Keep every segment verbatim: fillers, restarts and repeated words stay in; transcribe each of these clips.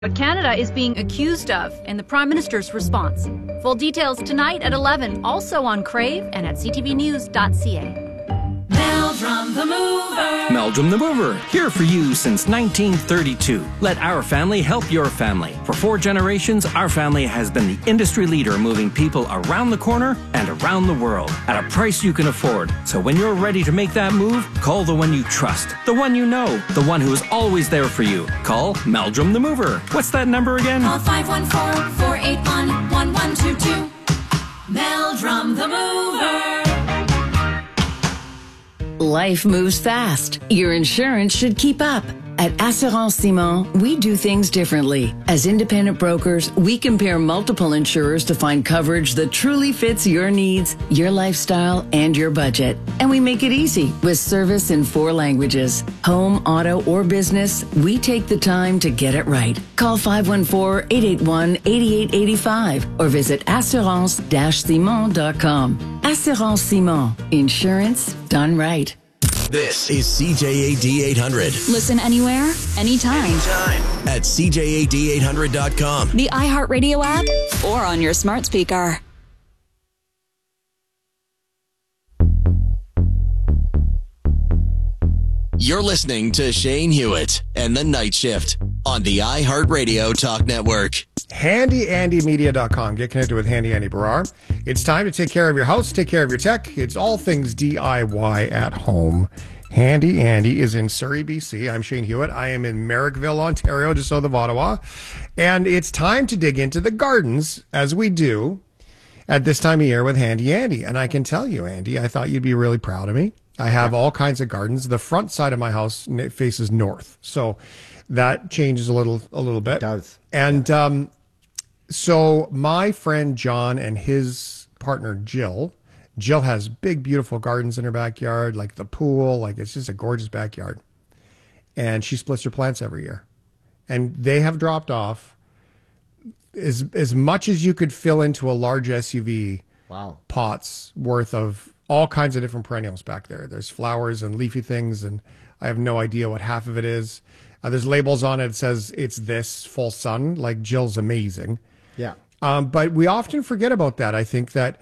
What Canada is being accused of and the Prime Minister's response. Full details tonight at eleven, also on Crave and at c t v news dot c a. Meldrum the Mover. Meldrum the Mover, here for you since nineteen thirty-two. Let our family help your family. For four generations, our family has been the industry leader moving people around the corner and around the world at a price you can afford. So when you're ready to make that move, call the one you trust, the one you know, the one who is always there for you. Call Meldrum the Mover. What's that number again? Call five one four, four eight one, one one two two. Meldrum the Mover. Life moves fast. Your insurance should keep up. At Assurance Simon, we do things differently. As independent brokers, we compare multiple insurers to find coverage that truly fits your needs, your lifestyle, and your budget. And we make it easy with service in four languages. Home, auto, or business, we take the time to get it right. Call five one four, eight eight one, eight eight eight five or visit assurance dash simon dot com. Assurance Simon. Insurance done right. This is C J A D eight hundred. Listen anywhere, anytime. Anytime. At c j a d eight hundred dot com. The iHeartRadio app or on your smart speaker. You're listening to Shane Hewitt and the Night Shift on the iHeartRadio Talk Network. handy andy media dot com. Get connected with Handy Andy Barrar. It's time to take care of your house, take care of your tech. It's all things D I Y at home. Handy Andy is in Surrey, B C. I'm Shane Hewitt. I am in Merrickville, Ontario, just south of Ottawa. And it's time to dig into the gardens, as we do at this time of year with Handy Andy. And I can tell you, Andy, I thought you'd be really proud of me. I have all kinds of gardens. The front side of my house faces north. So that changes a little a little bit. It does. And um, so my friend John and his partner Jill, Jill has big, beautiful gardens in her backyard, like the pool, like it's just a gorgeous backyard. And she splits her plants every year. And they have dropped off as as much as you could fill into a large S U V. Wow. Pots worth of all kinds of different perennials back there. There's flowers and leafy things, and I have no idea what half of it is. Uh, there's labels on it that says it's this full sun. Like Jill's amazing. Yeah. Um, but we often forget about that. I think that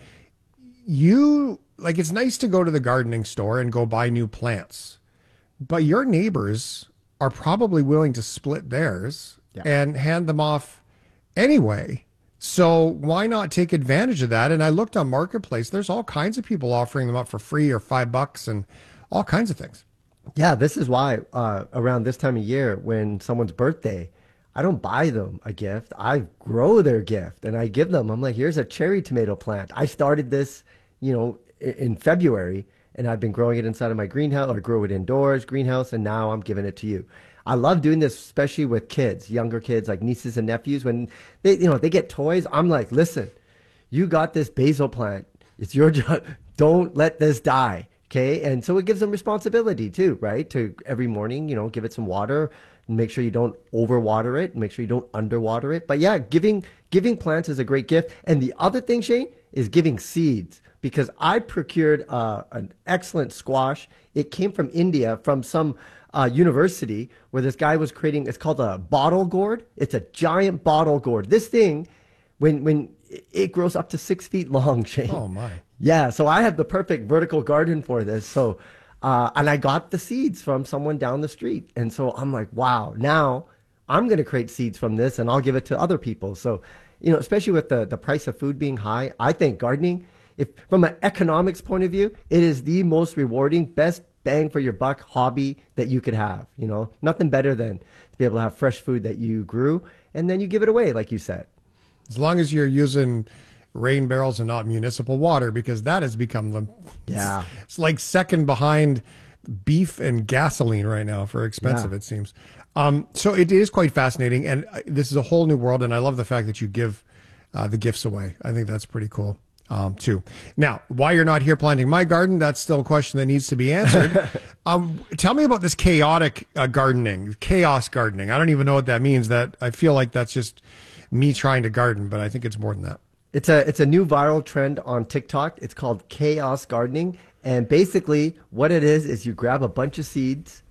you, like, it's nice to go to the gardening store and go buy new plants, but your neighbors are probably willing to split theirs yeah. and hand them off anyway. So why not take advantage of that? And I looked on Marketplace. There's all kinds of people offering them up for free or five bucks and all kinds of things. Yeah, this is why uh, around this time of year, when someone's birthday, I don't buy them a gift. I grow their gift and I give them. I'm like, here's a cherry tomato plant. I started this, you know, in February, and I've been growing it inside of my greenhouse, or grow it indoors, greenhouse, and now I'm giving it to you. I love doing this, especially with kids, younger kids, like nieces and nephews. When they, you know, they get toys, I'm like, listen, you got this basil plant. It's your job. Don't let this die. Okay. And so it gives them responsibility too, right? To every morning, you know, give it some water, make sure you don't overwater it, make sure you don't underwater it. But yeah, giving, giving plants is a great gift. And the other thing, Shane, is giving seeds, because I procured uh, an excellent squash. It came from India, from some Uh, university, where this guy was creating, it's called a bottle gourd. It's a giant bottle gourd. This thing, when when it grows up to six feet long, Shane. Oh my. Yeah, so I have the perfect vertical garden for this. So, uh, and I got the seeds from someone down the street. And so I'm like, wow, now I'm going to create seeds from this and I'll give it to other people. So, you know, especially with the, the price of food being high, I think gardening, if from an economics point of view, it is the most rewarding, best bang for your buck hobby that you could have. You know, nothing better than to be able to have fresh food that you grew and then you give it away, like you said. As long as you're using rain barrels and not municipal water, because that has become the, yeah, it's, it's like second behind beef and gasoline right now for expensive, yeah. it seems. Um, so it is quite fascinating. And this is a whole new world. And I love the fact that you give uh, the gifts away. I think that's pretty cool. Um, too. Now, why you're not here planting my garden, that's still a question that needs to be answered. um, tell me about this chaotic uh, gardening, chaos gardening. I don't even know what that means. That I feel like that's just me trying to garden, but I think it's more than that. It's a it's a new viral trend on TikTok. It's called chaos gardening. And basically what it is is you grab a bunch of seeds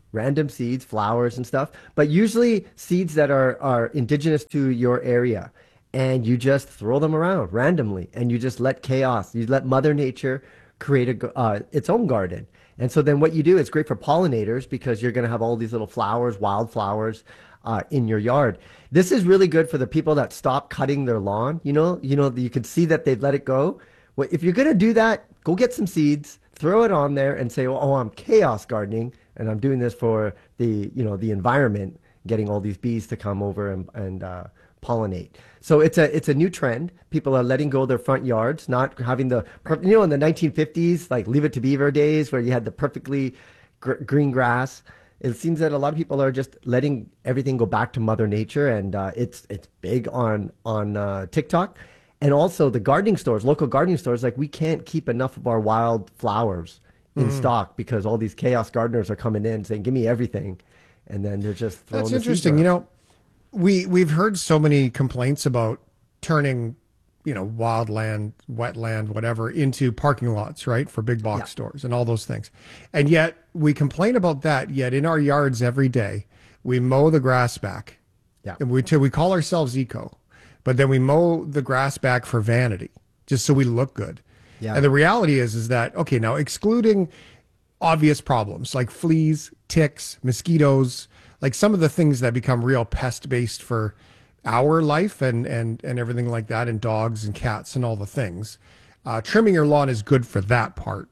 random seeds, flowers and stuff, but usually seeds that are, are indigenous to your area. And you just throw them around randomly, and you just let chaos, you let Mother Nature create a, uh, its own garden. And so then what you do, it's great for pollinators because you're going to have all these little flowers, wildflowers uh, in your yard. This is really good for the people that stop cutting their lawn. You know, you know, you can see that they've let it go. Well, if you're going to do that, go get some seeds, throw it on there and say, oh, I'm chaos gardening and I'm doing this for the, you know, the environment, getting all these bees to come over and, and uh, pollinate. So it's a it's a new trend. People are letting go of their front yards, not having the, you know, in the nineteen fifties, like Leave It to Beaver days where you had the perfectly gr- green grass. It seems that a lot of people are just letting everything go back to Mother Nature, and uh, it's it's big on on uh, TikTok, and also the gardening stores, local gardening stores. Like we can't keep enough of our wild flowers in mm. stock because all these chaos gardeners are coming in saying, "Give me everything," and then they're just throwing. That's the interesting. You know, we we've heard so many complaints about turning, you know, wildland, wetland, whatever, into parking lots, right, for big box yeah. stores and all those things. And yet we complain about that. Yet in our yards every day, we mow the grass back. Yeah. And we, we call ourselves eco, but then we mow the grass back for vanity, just so we look good. Yeah. And the reality is, is that, okay, now excluding obvious problems like fleas, ticks, mosquitoes, like some of the things that become real pest based for our life and, and, and everything like that, and dogs and cats and all the things. Uh, trimming your lawn is good for that part.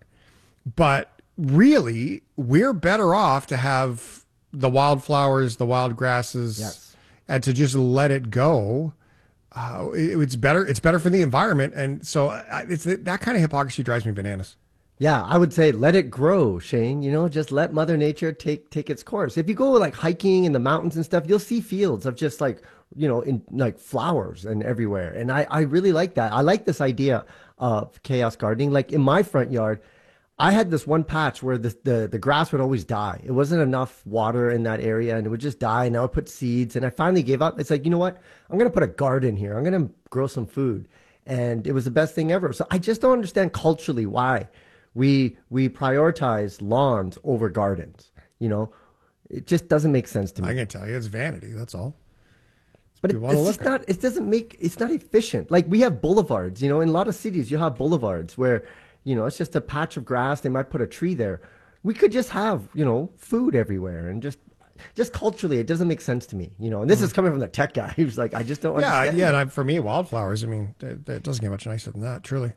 But really, we're better off to have the wildflowers, the wild grasses, yes. and to just let it go. Uh, it, it's better. It's better for the environment. And so uh, it's that kind of hypocrisy drives me bananas. Yeah, I would say let it grow, Shane. You know, just let Mother Nature take take its course. If you go like hiking in the mountains and stuff, you'll see fields of just like, you know, in like flowers and everywhere. And I, I really like that. I like this idea of chaos gardening. Like in my front yard, I had this one patch where the, the, the grass would always die. It wasn't enough water in that area and it would just die. And I would put seeds and I finally gave up. It's like, you know what? I'm going to put a garden here. I'm going to grow some food. And it was the best thing ever. So I just don't understand culturally why we we prioritize lawns over gardens. You know, it just doesn't make sense to me. I can tell you it's vanity. That's all. But it, it's just not, it doesn't make, it's not efficient. Like we have boulevards, you know, in a lot of cities, you have boulevards where, you know, it's just a patch of grass. They might put a tree there. We could just have, you know, food everywhere and just, just culturally, it doesn't make sense to me, you know, and this mm. is coming from the tech guy who's like, I just don't yeah, understand. Yeah. And I, for me, wildflowers, I mean, it, it doesn't get much nicer than that, truly.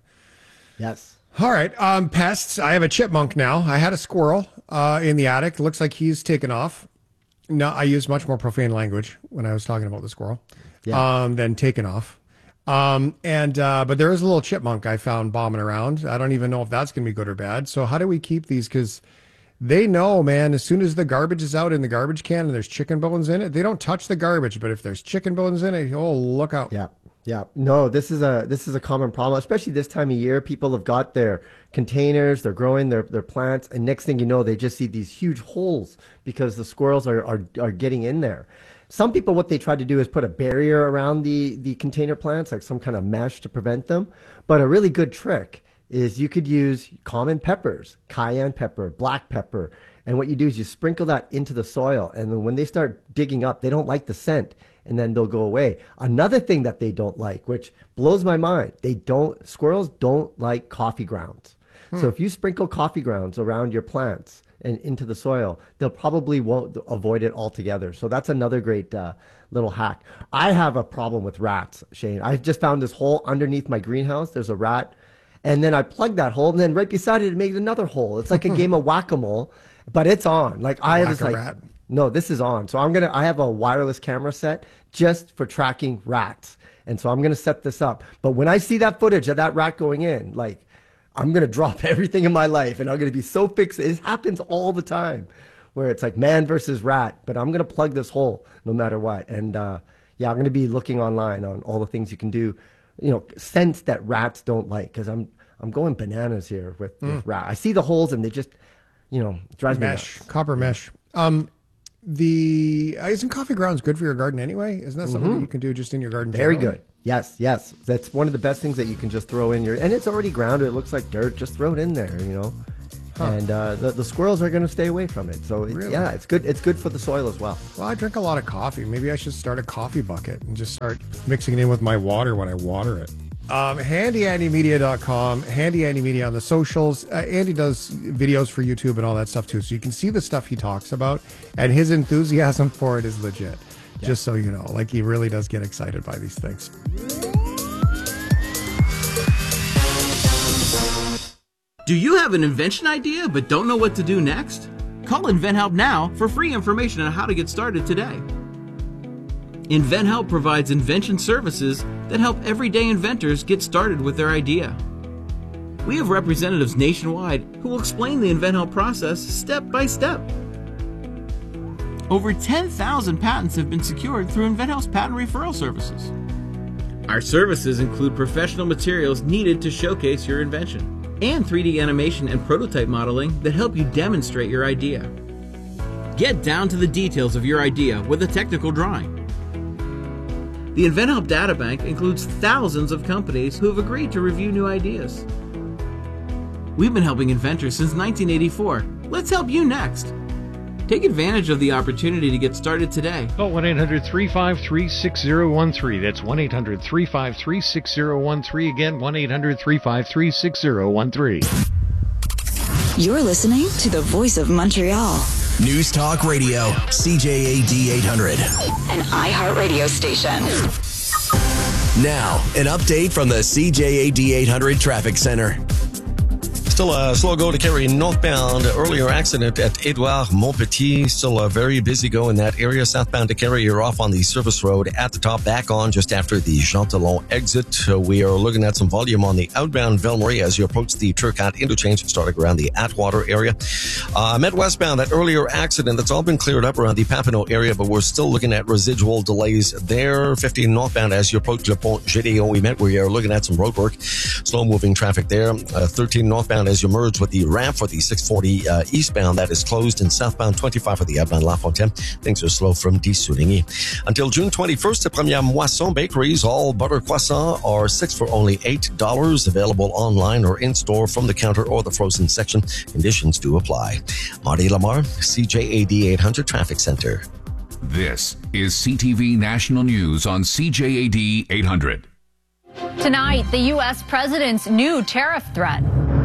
Yes. All right. Um, pests. I have a chipmunk now. I had a squirrel uh, in the attic. Looks like he's taken off. No, I used much more profane language when I was talking about the squirrel yeah. um, than taken off. Um, and uh, but there is a little chipmunk I found bombing around. I don't even know if that's going to be good or bad. So how do we keep these? Because they know, man, as soon as the garbage is out in the garbage can and there's chicken bones in it, they don't touch the garbage. But if there's chicken bones in it, oh, look out. Yeah. Yeah, no, this is a this is a common problem, especially this time of year. People have got their containers, they're growing their, their plants, and next thing you know, they just see these huge holes because the squirrels are, are, are getting in there. Some people, what they try to do is put a barrier around the, the container plants, like some kind of mesh to prevent them. But a really good trick is you could use common peppers, cayenne pepper, black pepper, and what you do is you sprinkle that into the soil, and then when they start digging up, they don't like the scent. And then they'll go away. Another thing that they don't like, which blows my mind, they don't, squirrels don't like coffee grounds. Hmm. So if you sprinkle coffee grounds around your plants and into the soil, they'll probably won't avoid it altogether. So that's another great uh, little hack. I have a problem with rats, Shane. I just found this hole underneath my greenhouse. There's a rat. And then I plugged that hole, and then right beside it, it made another hole. It's like a game of whack-a-mole, but it's on. Like I was like, rat. No, this is on. So I'm going to, I have a wireless camera set just for tracking rats. And so I'm going to set this up. But when I see that footage of that rat going in, like I'm going to drop everything in my life and I'm going to be so fixated. It happens all the time where it's like man versus rat, but I'm going to plug this hole no matter what. And uh, yeah, I'm going to be looking online on all the things you can do, you know, sense that rats don't like, because I'm, I'm going bananas here with, mm. with rat. I see the holes and they just, you know, drives mesh, me nuts. Copper mesh. Um, The uh, isn't coffee grounds good for your garden anyway? Isn't that something mm-hmm. that you can do just in your garden? Very generally? good. Yes, yes. That's one of the best things that you can just throw in your, and it's already grounded. It looks like dirt. Just throw it in there, you know. Huh. And uh, the, the squirrels are going to stay away from it. So, it, Really? yeah, it's good. It's good for the soil as well. Well, I drink a lot of coffee. Maybe I should start a coffee bucket and just start mixing it in with my water when I water it. Um, handy andy media dot com, Handy Andy Media on the socials. Uh, Andy does videos for YouTube and all that stuff too, so you can see the stuff he talks about, and his enthusiasm for it is legit. Yeah. Just so you know, like he really does get excited by these things. Do you have an invention idea but don't know what to do next? Call InventHelp now for free information on how to get started today. InventHelp provides invention services that help everyday inventors get started with their idea. We have representatives nationwide who will explain the InventHelp process step by step. Over ten thousand patents have been secured through InventHelp's patent referral services. Our services include professional materials needed to showcase your invention, and three D animation and prototype modeling that help you demonstrate your idea. Get down to the details of your idea with a technical drawing. The InventHelp Databank includes thousands of companies who have agreed to review new ideas. We've been helping inventors since nineteen eighty-four. Let's help you next. Take advantage of the opportunity to get started today. Call one eight hundred, three five three, six zero one three. That's one eight hundred, three five three, six zero one three. Again, one eight hundred, three five three, six zero one three. You're listening to the voice of Montreal. News Talk Radio, C J A D eight hundred. An iHeartRadio station. Now, an update from the C J A D eight hundred Traffic Center. Still a slow go to carry northbound. Earlier accident at Edouard Montpetit. Still a very busy go in that area. Southbound to carry, you're off on the service road at the top, back on just after the Jean Talon exit. Uh, we are looking at some volume on the outbound Ville-Marie as you approach the Turcotte interchange, starting around the Atwater area. Uh, Met westbound, that earlier accident, that's all been cleared up around the Papineau area, but we're still looking at residual delays there. fifteen northbound as you approach Le Pont Gédéon Met, we are looking at some road work. Slow moving traffic there. Uh, thirteen northbound as you merge with the ramp for the six forty uh, eastbound, that is closed, and southbound twenty-five for the outbound La Fontaine. Things are slow from Dissouligny. Until June twenty-first, the Première Moisson Bakeries, all butter croissants are six for only eight dollars. Available online or in-store from the counter or the frozen section. Conditions do apply. Marty Lamar, C J A D eight hundred Traffic Center. This is C T V National News on C J A D eight hundred. Tonight, the U S president's new tariff threat.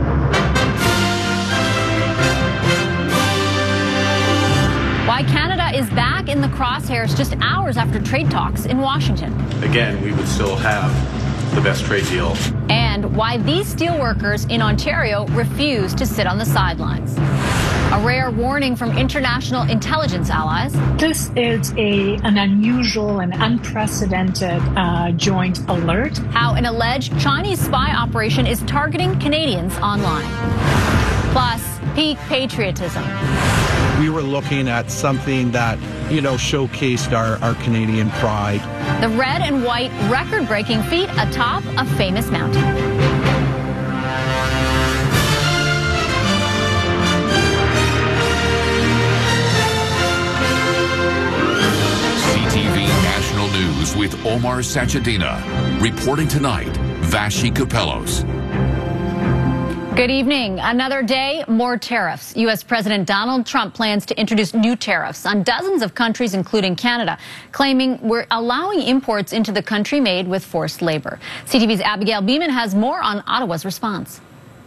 Why Canada is back in the crosshairs just hours after trade talks in Washington. Again, we would still have the best trade deal. And why these steelworkers in Ontario refuse to sit on the sidelines. A rare warning from international intelligence allies. This is a, an unusual and unprecedented uh, joint alert. How an alleged Chinese spy operation is targeting Canadians online. Plus, peak patriotism. We were looking at something that, you know, showcased our, our Canadian pride. The red and white record-breaking feat atop a famous mountain. C T V National News with Omar Sachedina. Reporting tonight, Vassy Kapelos. Good evening. Another day, more tariffs. U S President Donald Trump plans to introduce new tariffs on dozens of countries, including Canada, claiming we're allowing imports into the country made with forced labor. C T V's Abigail Beeman has more on Ottawa's response.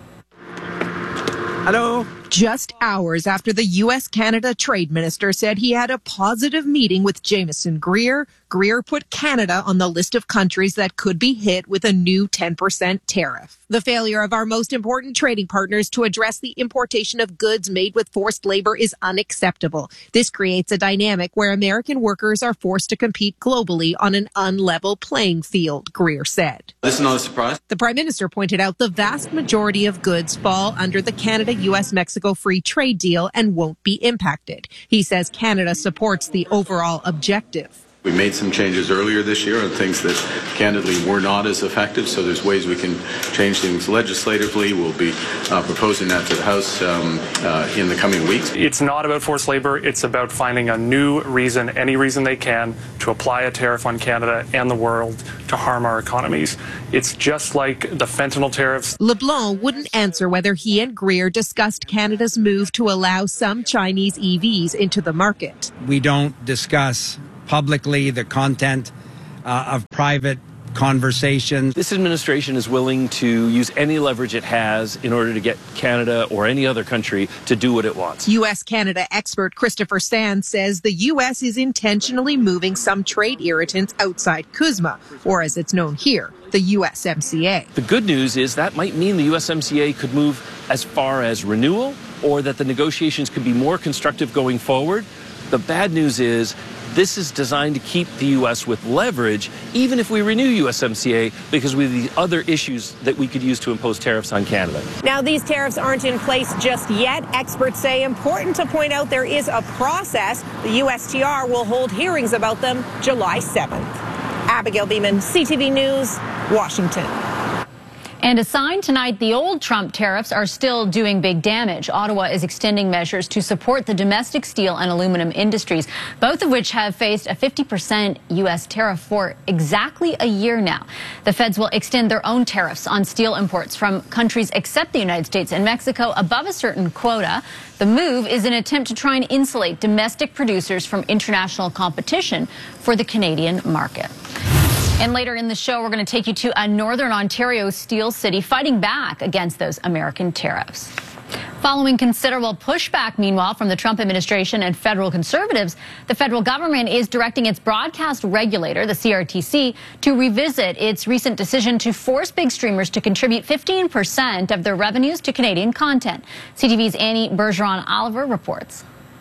Hello. Just hours after the U S Canada trade minister said he had a positive meeting with Jameson Greer, Greer put Canada on the list of countries that could be hit with a new ten percent tariff. The failure of our most important trading partners to address the importation of goods made with forced labor is unacceptable. This creates a dynamic where American workers are forced to compete globally on an unlevel playing field, Greer said. This is not a surprise. The Prime Minister pointed out the vast majority of goods fall under the Canada-U S Mexico free trade deal and won't be impacted. He says Canada supports the overall objective. We made some changes earlier this year on things that candidly were not as effective, so there's ways we can change things legislatively. We'll be uh, proposing that to the House um, uh, in the coming weeks. It's not about forced labor. It's about finding a new reason, any reason they can, to apply a tariff on Canada and the world to harm our economies. It's just like the fentanyl tariffs. LeBlanc wouldn't answer whether he and Greer discussed Canada's move to allow some Chinese E Vs into the market. We don't discuss publicly the content uh, of private conversations. This administration is willing to use any leverage it has in order to get Canada or any other country to do what it wants. U S Canada expert Christopher Sands says the U S is intentionally moving some trade irritants outside C U S M A, or as it's known here, the U S M C A. The good news is that might mean the U S M C A could move as far as renewal, or that the negotiations could be more constructive going forward. The bad news is this is designed to keep the U S with leverage, even if we renew U S M C A, because we have the other issues that we could use to impose tariffs on Canada. Now, these tariffs aren't in place just yet. Experts say important to point out there is a process. The U S T R will hold hearings about them July seventh. Abigail Beeman, C T V News, Washington. And a sign tonight, the old Trump tariffs are still doing big damage. Ottawa is extending measures to support the domestic steel and aluminum industries, both of which have faced a fifty percent U S tariff for exactly a year now. The feds will extend their own tariffs on steel imports from countries except the United States and Mexico above a certain quota. The move is an attempt to try and insulate domestic producers from international competition for the Canadian market. And later in the show, we're going to take you to a Northern Ontario steel city fighting back against those American tariffs. Following considerable pushback, meanwhile, from the Trump administration and federal conservatives, the federal government is directing its broadcast regulator, the C R T C, to revisit its recent decision to force big streamers to contribute fifteen percent of their revenues to Canadian content. C T V's Annie Bergeron-Oliver reports.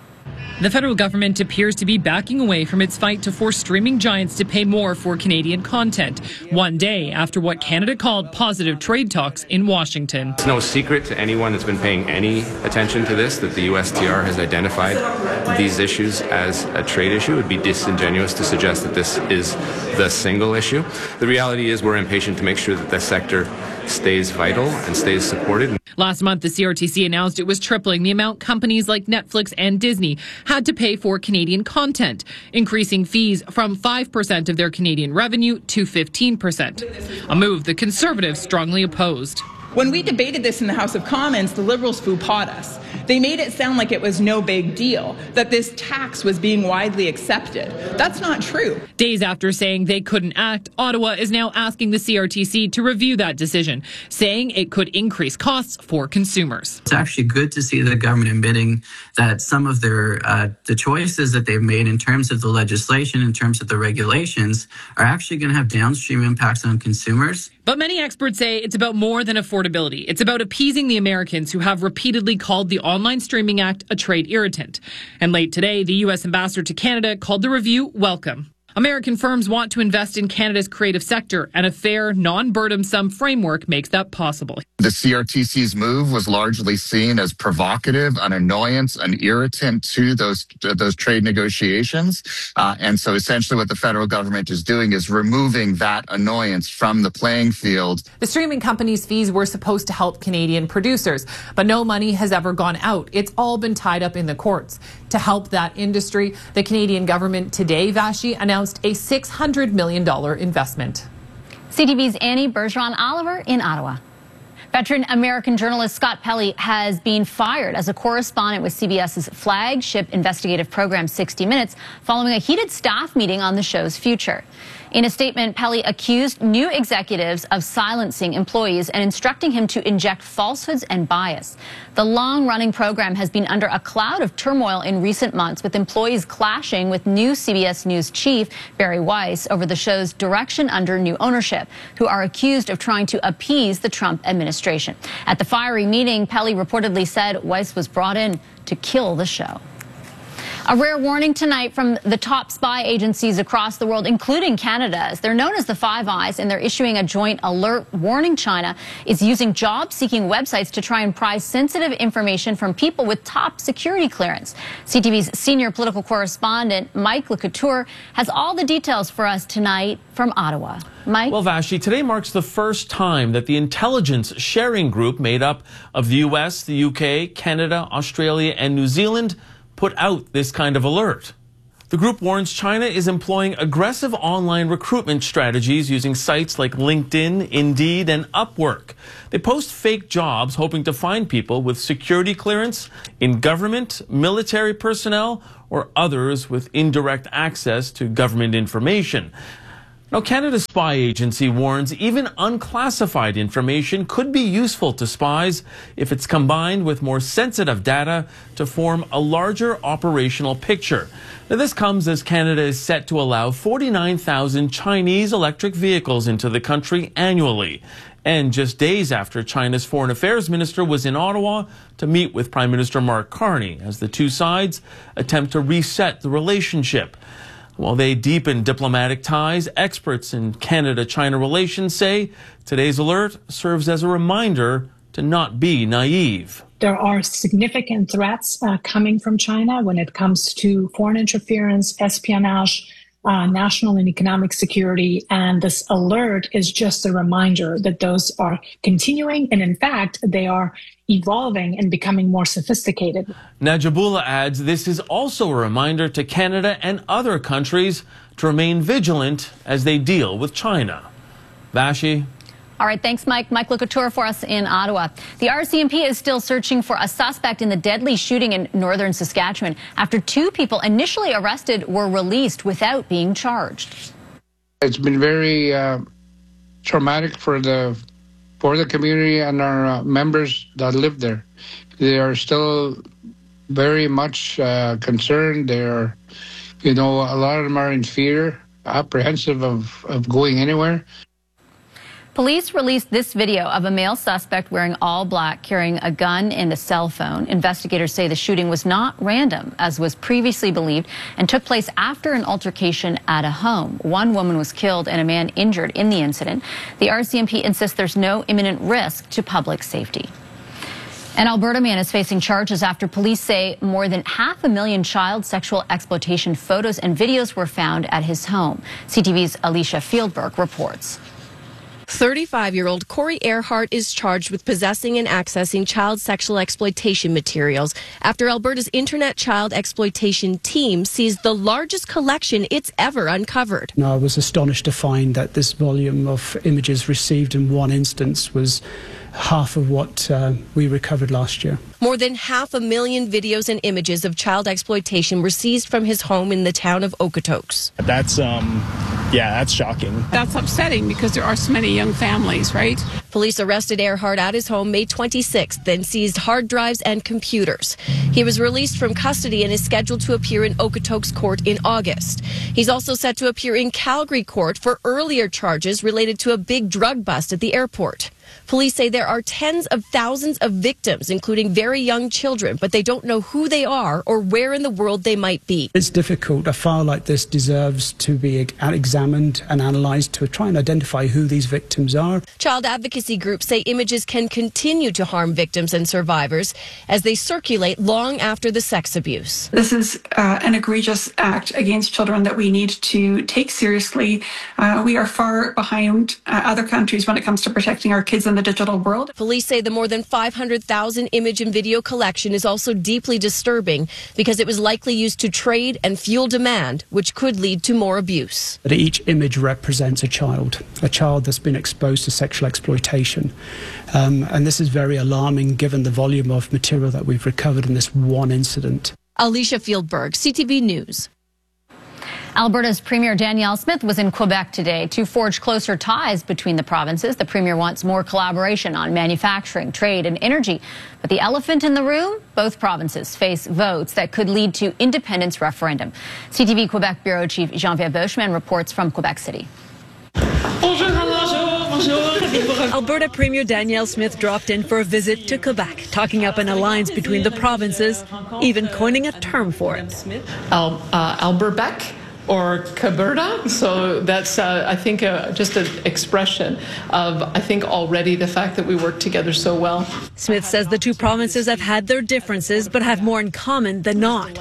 The federal government appears to be backing away from its fight to force streaming giants to pay more for Canadian content, one day after what Canada called positive trade talks in Washington. It's no secret to anyone that's been paying any attention to this that the U S T R has identified these issues as a trade issue. It would be disingenuous to suggest that this is the single issue. The reality is we're impatient to make sure that the sector stays vital and stays supported. Last month, the C R T C announced it was tripling the amount companies like Netflix and Disney had to pay for Canadian content, increasing fees from five percent of their Canadian revenue to fifteen percent, a move the Conservatives strongly opposed. When we debated this in the House of Commons, the Liberals faux-pas us. They made it sound like it was no big deal, that this tax was being widely accepted. That's not true. Days after saying they couldn't act, Ottawa is now asking the C R T C to review that decision, saying it could increase costs for consumers. It's actually good to see the government admitting that some of their uh, the choices that they've made in terms of the legislation, in terms of the regulations, are actually going to have downstream impacts on consumers. But many experts say it's about more than affordability. It's about appeasing the Americans who have repeatedly called the Online Streaming Act a trade irritant. And late today, the U S ambassador to Canada called the review welcome. American firms want to invest in Canada's creative sector, and a fair, non-burdensome framework makes that possible. The C R T C's move was largely seen as provocative, an annoyance, an irritant to those to those trade negotiations. Uh, and so essentially what the federal government is doing is removing that annoyance from the playing field. The streaming company's fees were supposed to help Canadian producers, but no money has ever gone out. It's all been tied up in the courts. To help that industry, the Canadian government today, Vashi, announced a six hundred million dollars investment. C T V's Annie Bergeron-Oliver in Ottawa. Veteran American journalist Scott Pelley has been fired as a correspondent with CBS's flagship investigative program sixty minutes following a heated staff meeting on the show's future. In a statement, Pelley accused new executives of silencing employees and instructing him to inject falsehoods and bias. The long-running program has been under a cloud of turmoil in recent months, with employees clashing with new C B S News chief Barry Weiss over the show's direction under new ownership, who are accused of trying to appease the Trump administration. At the fiery meeting, Pelley reportedly said Weiss was brought in to kill the show. A rare warning tonight from the top spy agencies across the world, including Canada's. They're known as the Five Eyes, and they're issuing a joint alert warning China is using job-seeking websites to try and pry sensitive information from people with top security clearance. C T V's senior political correspondent, Mike LeCouture, has all the details for us tonight from Ottawa. Mike? Well, Vashti, today marks the first time that the intelligence sharing group made up of the U S, the U K, Canada, Australia, and New Zealand put out this kind of alert. The group warns China is employing aggressive online recruitment strategies using sites like LinkedIn, Indeed, and Upwork. They post fake jobs hoping to find people with security clearance in government, military personnel, or others with indirect access to government information. Now, Canada's spy agency warns even unclassified information could be useful to spies if it's combined with more sensitive data to form a larger operational picture. Now, this comes as Canada is set to allow forty-nine thousand Chinese electric vehicles into the country annually, and just days after China's foreign affairs minister was in Ottawa to meet with Prime Minister Mark Carney as the two sides attempt to reset the relationship. While they deepen diplomatic ties, experts in Canada-China relations say today's alert serves as a reminder to not be naive. There are significant threats uh, coming from China when it comes to foreign interference, espionage, uh, national and economic security. And this alert is just a reminder that those are continuing. And in fact, they are evolving and becoming more sophisticated. Najibullah adds this is also a reminder to Canada and other countries to remain vigilant as they deal with China. Vashi? All right, thanks, Mike. Mike LeCouture for us in Ottawa. The R C M P is still searching for a suspect in the deadly shooting in northern Saskatchewan after two people initially arrested were released without being charged. It's been very uh, traumatic for the for the community and our uh, members that live there. They are still very much uh, concerned. They are, you know, a lot of them are in fear, apprehensive of, of going anywhere. Police released this video of a male suspect wearing all black, carrying a gun and a cell phone. Investigators say the shooting was not random, as was previously believed, and took place after an altercation at a home. One woman was killed and a man injured in the incident. The R C M P insists there's no imminent risk to public safety. An Alberta man is facing charges after police say more than half a million child sexual exploitation photos and videos were found at his home. C T V's Alicia Fieldberg reports. thirty-five-year-old Corey Earhart is charged with possessing and accessing child sexual exploitation materials after Alberta's Internet Child Exploitation Team seized the largest collection it's ever uncovered. No, I was astonished to find that this volume of images received in one instance was half of what uh, we recovered last year. More than half a million videos and images of child exploitation were seized from his home in the town of Okotoks. That's, um, yeah, that's shocking. That's upsetting because there are so many young families, right? Police arrested Earhart at his home May twenty-sixth, then seized hard drives and computers. He was released from custody and is scheduled to appear in Okotoks court in August. He's also set to appear in Calgary court for earlier charges related to a big drug bust at the airport. Police say there are tens of thousands of victims, including very young children, but they don't know who they are or where in the world they might be. It's difficult. A file like this deserves to be examined and analysed to try and identify who these victims are. Child advocacy groups say images can continue to harm victims and survivors as they circulate long after the sex abuse. This is uh, an egregious act against children that we need to take seriously. Uh, we are far behind uh, other countries when it comes to protecting our kids in the digital world. Police say the more than five hundred thousand image and video collection is also deeply disturbing because it was likely used to trade and fuel demand, which could lead to more abuse. But each image represents a child, a child that's been exposed to sexual exploitation. Um, and this is very alarming given the volume of material that we've recovered in this one incident. Alicia Fieldberg, C T V News. Alberta's Premier Danielle Smith was in Quebec today to forge closer ties between the provinces. The Premier wants more collaboration on manufacturing, trade and energy. But the elephant in the room, both provinces face votes that could lead to independence referendum. C T V Quebec Bureau Chief Jean-Pierre Boschman reports from Quebec City. Bonjour, bonjour, bonjour. Alberta Premier Danielle Smith dropped in for a visit to Quebec, talking up an alliance between the provinces, even coining a term for it. Al, uh, Alberbec or Caberta. So that's, uh, I think, uh, just an expression of, I think, already the fact that we work together so well. Smith says the two provinces have had their differences, but have more in common than not.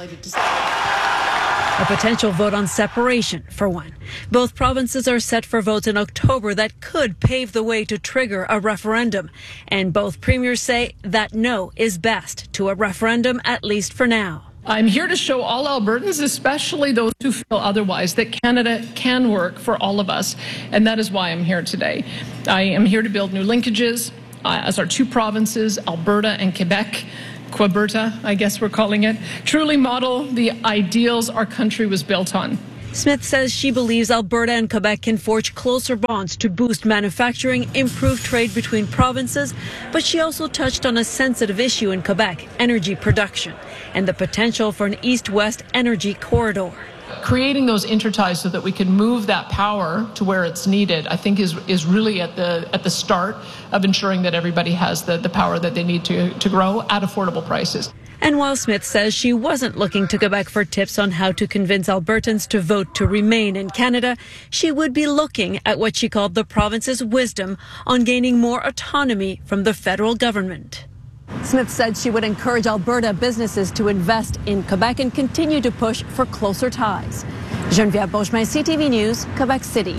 A potential vote on separation, for one. Both provinces are set for votes in October that could pave the way to trigger a referendum. And both premiers say that no is best to a referendum, at least for now. I'm here to show all Albertans, especially those who feel otherwise, that Canada can work for all of us. And that is why I'm here today. I am here to build new linkages uh, as our two provinces, Alberta and Quebec, Queberta, I guess we're calling it, truly model the ideals our country was built on. Smith says she believes Alberta and Quebec can forge closer bonds to boost manufacturing, improve trade between provinces, but she also touched on a sensitive issue in Quebec, energy production, and the potential for an east-west energy corridor. Creating those interties so that we can move that power to where it's needed, I think is is really at the at the start of ensuring that everybody has the, the power that they need to, to grow at affordable prices. And while Smith says she wasn't looking to Quebec for tips on how to convince Albertans to vote to remain in Canada, she would be looking at what she called the province's wisdom on gaining more autonomy from the federal government. Smith said she would encourage Alberta businesses to invest in Quebec and continue to push for closer ties. Geneviève Beauchemin, C T V News, Quebec City.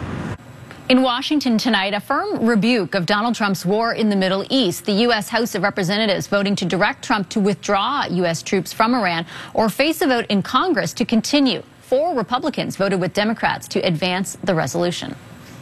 In Washington tonight, a firm rebuke of Donald Trump's war in the Middle East. The U S House of Representatives voting to direct Trump to withdraw U S troops from Iran or face a vote in Congress to continue. Four Republicans voted with Democrats to advance the resolution.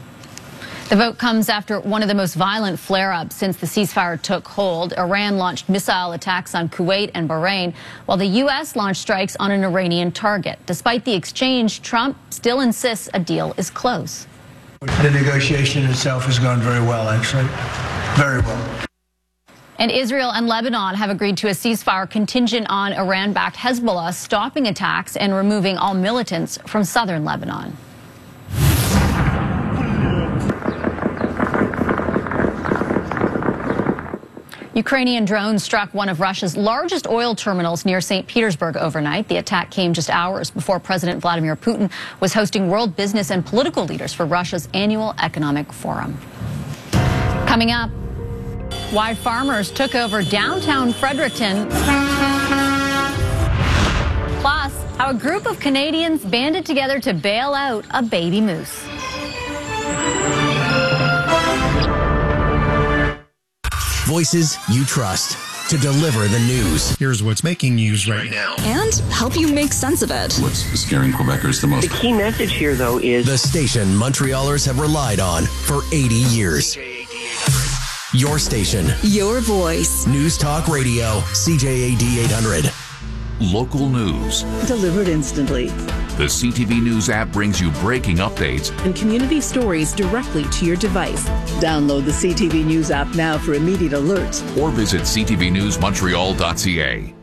The vote comes after one of the most violent flare-ups since the ceasefire took hold. Iran launched missile attacks on Kuwait and Bahrain, while the U S launched strikes on an Iranian target. Despite the exchange, Trump still insists a deal is close. The negotiation itself has gone very well, actually. Very well. And Israel and Lebanon have agreed to a ceasefire contingent on Iran-backed Hezbollah stopping attacks and removing all militants from southern Lebanon. Ukrainian drones struck one of Russia's largest oil terminals near Saint Petersburg overnight. The attack came just hours before President Vladimir Putin was hosting world business and political leaders for Russia's annual economic forum. Coming up, why farmers took over downtown Fredericton. Plus, how a group of Canadians banded together to bail out a baby moose. Voices you trust to deliver the news. Here's what's making news right now. And help you make sense of it. What's scaring Quebecers the most? The key message here, though, is the station Montrealers have relied on for eighty years. Your station. Your voice. News Talk Radio, C J A D eight hundred. Local news. Delivered instantly. The C T V News app brings you breaking updates and community stories directly to your device. Download the C T V News app now for immediate alerts. Or visit c t v news montreal dot c a.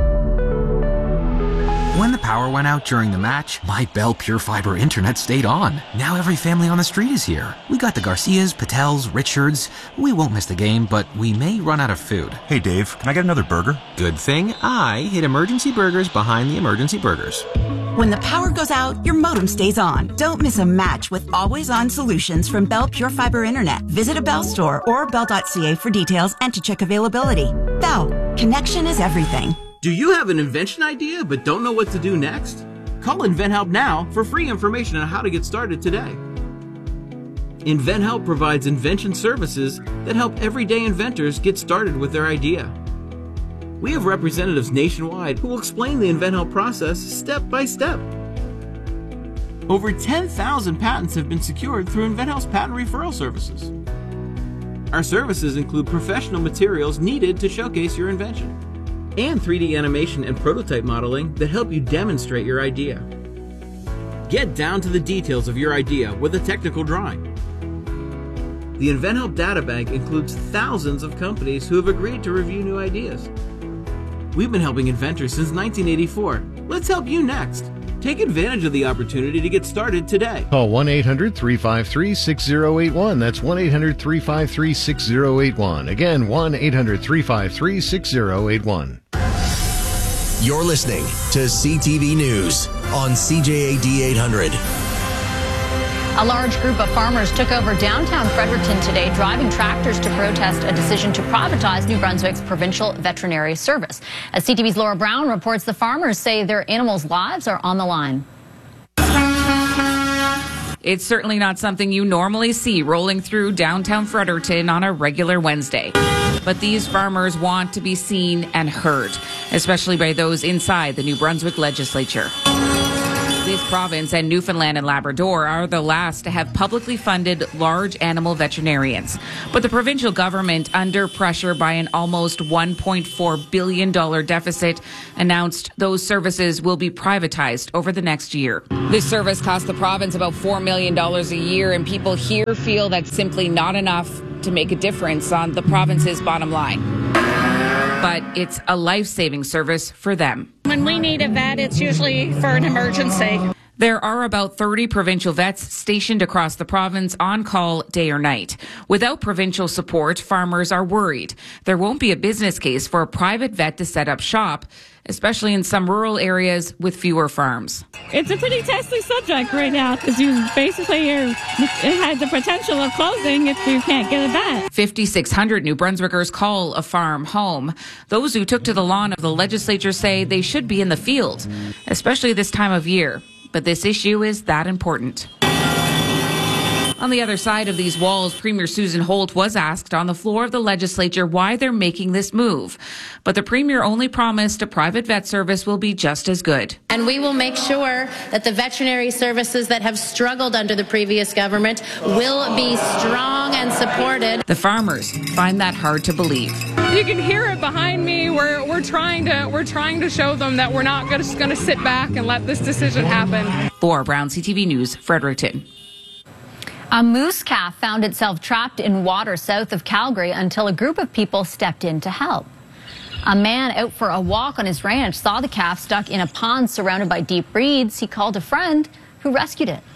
When the power went out during the match, my Bell Pure Fiber internet stayed on. Now every family on the street is here. We got the Garcias, Patels, Richards. We won't miss the game, but we may run out of food. Hey Dave, can I get another burger? Good thing I hid Emergency Burgers behind the Emergency Burgers. When the power goes out, your modem stays on. Don't miss a match with always-on solutions from Bell Pure Fiber Internet. Visit a Bell store or bell dot c a for details and to check availability. Bell, connection is everything. Do you have an invention idea but don't know what to do next? Call InventHelp now for free information on how to get started today. InventHelp provides invention services that help everyday inventors get started with their idea. We have representatives nationwide who will explain the InventHelp process step by step. Over ten thousand patents have been secured through InventHelp's patent referral services. Our services include professional materials needed to showcase your invention, and three D animation and prototype modeling that help you demonstrate your idea. Get down to the details of your idea with a technical drawing. The InventHelp Databank includes thousands of companies who have agreed to review new ideas. We've been helping inventors since nineteen eighty-four. Let's help you next. Take advantage of the opportunity to get started today. Call one eight hundred three five three six zero eight one. That's one eight hundred three five three six zero eight one. Again, one eight hundred three five three six zero eight one. You're listening to C T V News on C J A D eight hundred. A large group of farmers took over downtown Fredericton today, driving tractors to protest a decision to privatize New Brunswick's provincial veterinary service. As C T V's Laura Brown reports, the farmers say their animals' lives are on the line. It's certainly not something you normally see rolling through downtown Fredericton on a regular Wednesday. But these farmers want to be seen and heard, especially by those inside the New Brunswick legislature. This province and Newfoundland and Labrador are the last to have publicly funded large animal veterinarians. But the provincial government, under pressure by an almost one point four billion dollars deficit, announced those services will be privatized over the next year. This service costs the province about four million dollars a year, and people here feel that's simply not enough to make a difference on the province's bottom line. But it's a life-saving service for them. When we need a vet, it's usually for an emergency. There are about thirty provincial vets stationed across the province on call day or night. Without provincial support, farmers are worried there won't be a business case for a private vet to set up shop, especially in some rural areas with fewer farms. It's a pretty testy subject right now because you basically are, it has the potential of closing if you can't get a vet. fifty-six hundred New Brunswickers call a farm home. Those who took to the lawn of the legislature say they should be in the field, especially this time of year. But this issue is that important. On the other side of these walls, Premier Susan Holt was asked on the floor of the legislature why they're making this move. But the Premier only promised a private vet service will be just as good. And we will make sure that the veterinary services that have struggled under the previous government will be strong and supported. The farmers find that hard to believe. You can hear it behind me. We're we're trying to we're trying to show them that we're not just going to sit back and let this decision happen. Laura Brown, C T V News, Fredericton. A moose calf found itself trapped in water south of Calgary until a group of people stepped in to help. A man out for a walk on his ranch saw the calf stuck in a pond surrounded by deep reeds. He called a friend who rescued it.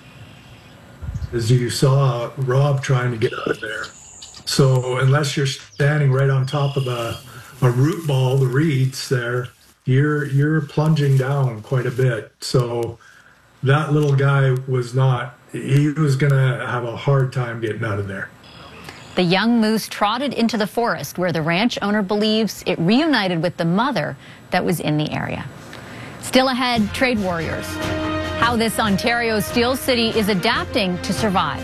As you saw Rob trying to get out of there. So unless you're standing right on top of a, a root ball, the reeds there, you're you're plunging down quite a bit. So that little guy was not, he was going to have a hard time getting out of there. The young moose trotted into the forest where the ranch owner believes it reunited with the mother that was in the area. Still ahead, trade warriors. How this Ontario steel city is adapting to survive.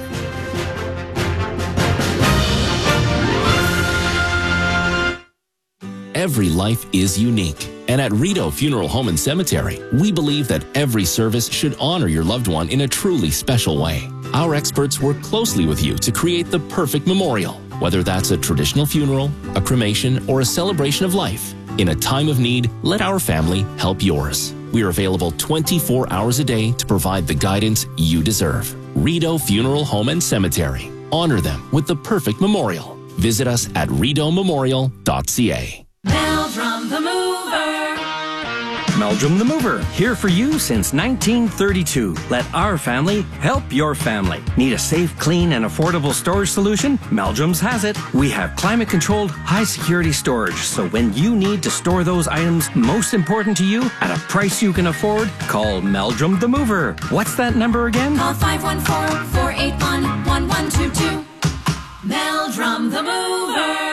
Every life is unique. And at Rideau Funeral Home and Cemetery, we believe that every service should honor your loved one in a truly special way. Our experts work closely with you to create the perfect memorial, whether that's a traditional funeral, a cremation, or a celebration of life. In a time of need, let our family help yours. We are available twenty-four hours a day to provide the guidance you deserve. Rideau Funeral Home and Cemetery. Honor them with the perfect memorial. Visit us at rideau memorial dot c a. Meldrum the Mover. Meldrum the Mover, here for you since nineteen thirty-two. Let our family help your family. Need a safe, clean, and affordable storage solution? Meldrum's has it. We have climate-controlled, high-security storage, so when you need to store those items most important to you at a price you can afford, call Meldrum the Mover. What's that number again? Call five one four, four eight one, one one two two. Meldrum the Mover.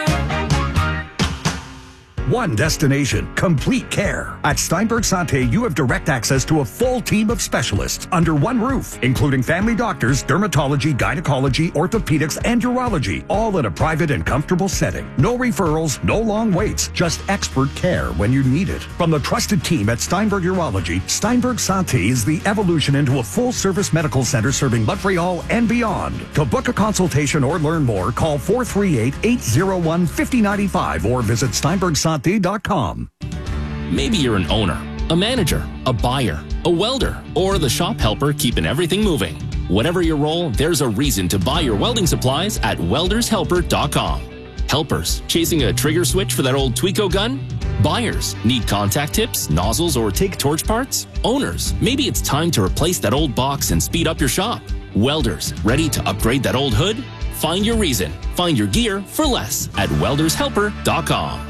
One destination, complete care. At Steinberg Santé, you have direct access to a full team of specialists under one roof, including family doctors, dermatology, gynecology, orthopedics, and urology, all in a private and comfortable setting. No referrals, no long waits, just expert care when you need it. From the trusted team at Steinberg Urology, Steinberg Santé is the evolution into a full-service medical center serving Montreal and beyond. To book a consultation or learn more, call four three eight, eight zero one, five zero nine five or visit steinberg santé dot com. Maybe you're an owner, a manager, a buyer, a welder, or the shop helper keeping everything moving. Whatever your role, there's a reason to buy your welding supplies at welders helper dot com. Helpers, chasing a trigger switch for that old Tweco gun? Buyers, need contact tips, nozzles, or take torch parts? Owners, maybe it's time to replace that old box and speed up your shop. Welders, ready to upgrade that old hood? Find your reason. Find your gear for less at welder's helper dot com.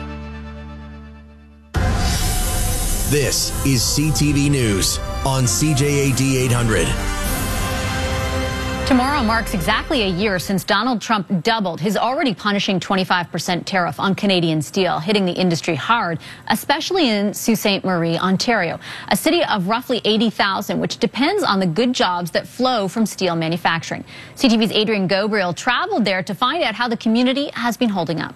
This is C T V News on C J A D eight hundred. Tomorrow marks exactly a year since Donald Trump doubled his already punishing twenty-five percent tariff on Canadian steel, hitting the industry hard, especially in Sault Ste. Marie, Ontario, a city of roughly eighty thousand, which depends on the good jobs that flow from steel manufacturing. C T V's Adrian Gobriel traveled there to find out how the community has been holding up.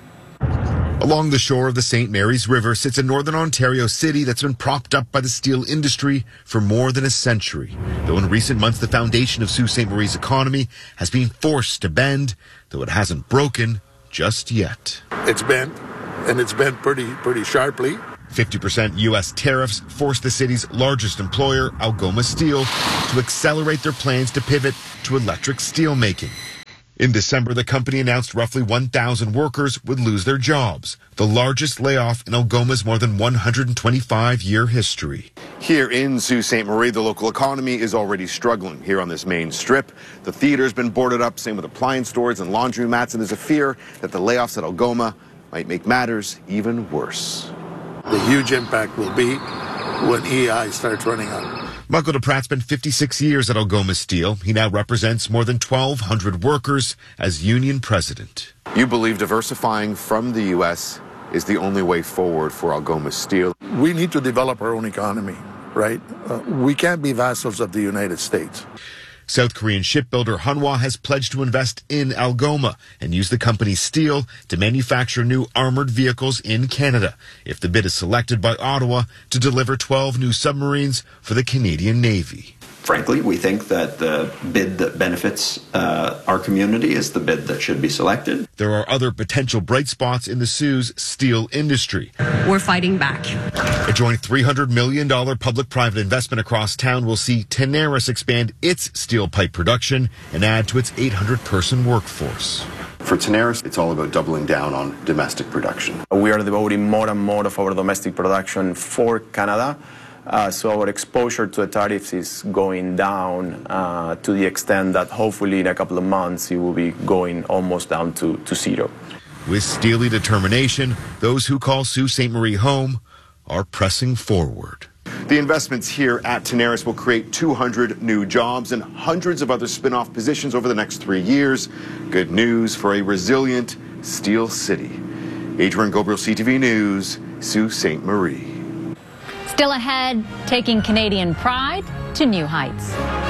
Along the shore of the Saint Mary's River sits a northern Ontario city that's been propped up by the steel industry for more than a century. Though in recent months, the foundation of Sault Ste. Marie's economy has been forced to bend, though it hasn't broken just yet. It's bent, and it's bent pretty, pretty sharply. fifty percent U S tariffs forced the city's largest employer, Algoma Steel, to accelerate their plans to pivot to electric steel making. In December, the company announced roughly one thousand workers would lose their jobs, the largest layoff in Algoma's more than one hundred twenty-five year history. Here in Sault Ste. Marie, the local economy is already struggling. Here on this main strip, the theater's been boarded up, same with appliance stores and laundromats, and there's a fear that the layoffs at Algoma might make matters even worse. The huge impact will be when E I starts running out. Michael DePratt spent fifty-six years at Algoma Steel. He now represents more than twelve hundred workers as union president. You believe diversifying from the U S is the only way forward for Algoma Steel? We need to develop our own economy, right? Uh, we can't be vassals of the United States. South Korean shipbuilder Hanwha has pledged to invest in Algoma and use the company's steel to manufacture new armored vehicles in Canada, if the bid is selected by Ottawa to deliver twelve new submarines for the Canadian Navy. Frankly, we think that the bid that benefits uh, our community is the bid that should be selected. There are other potential bright spots in the Sault's steel industry. We're fighting back. A joint three hundred million dollars public-private investment across town will see Tenaris expand its steel pipe production and add to its eight hundred person workforce. For Tenaris, it's all about doubling down on domestic production. We are devoting more and more of our domestic production for Canada. Uh, so our exposure to the tariffs is going down uh, to the extent that hopefully in a couple of months it will be going almost down to, to zero. With steely determination, those who call Sault Ste. Marie home are pressing forward. The investments here at Tenaris will create two hundred new jobs and hundreds of other spin-off positions over the next three years. Good news for a resilient steel city. Adrian Gobriel, C T V News, Sault Ste. Marie. Still ahead, taking Canadian pride to new heights.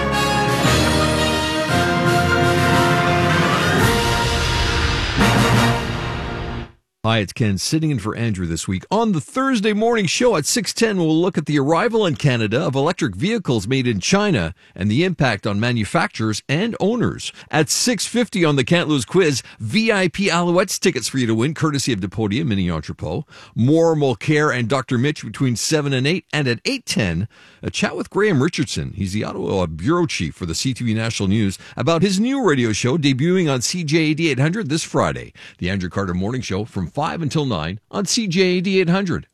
Hi, it's Ken sitting in for Andrew this week. On the Thursday morning show at six ten, we'll look at the arrival in Canada of electric vehicles made in China and the impact on manufacturers and owners. At six fifty on the Can't Lose quiz, V I P Alouettes tickets for you to win, courtesy of Depodia Mini Entrepot. More Mulcair and Doctor Mitch between seven and eight. And at eight ten, a chat with Graham Richardson. He's the Ottawa bureau chief for the C T V National News about his new radio show debuting on C J A D eight hundred this Friday. The Andrew Carter Morning Show from five until nine on C J A D eight hundred.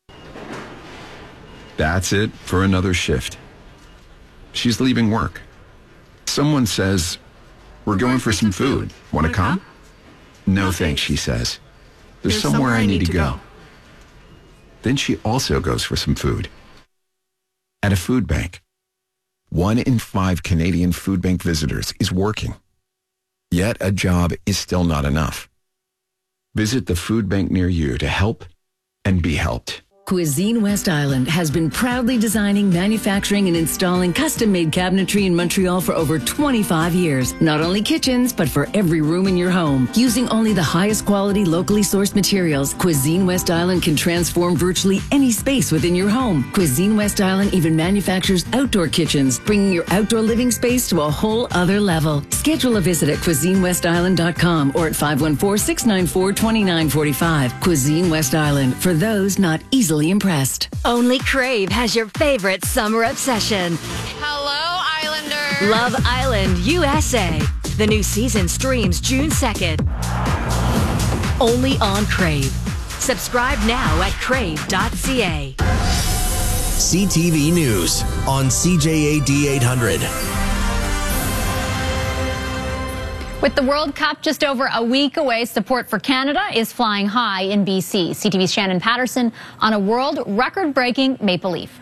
That's it for another shift. She's leaving work. Someone says, "We're going for some food. Want to come?" "No thanks," she says. "There's somewhere I need to go." Then she also goes for some food. At a food bank. One in five Canadian food bank visitors is working. Yet a job is still not enough. Visit the food bank near you to help and be helped. Cuisine West Island has been proudly designing, manufacturing, and installing custom-made cabinetry in Montreal for over twenty-five years. Not only kitchens, but for every room in your home. Using only the highest quality, locally sourced materials, Cuisine West Island can transform virtually any space within your home. Cuisine West Island even manufactures outdoor kitchens, bringing your outdoor living space to a whole other level. Schedule a visit at cuisine west island dot com or at five one four, six nine four, two nine four five. Cuisine West Island, for those not easily impressed. Only Crave has your favorite summer obsession. Hello, Islander. Love Island U S A. The new season streams June second. Only on Crave. Subscribe now at crave dot c a. C T V News on C J A D eight hundred. With the World Cup just over a week away, support for Canada is flying high in B C. C T V's Shannon Patterson on a world record-breaking maple leaf.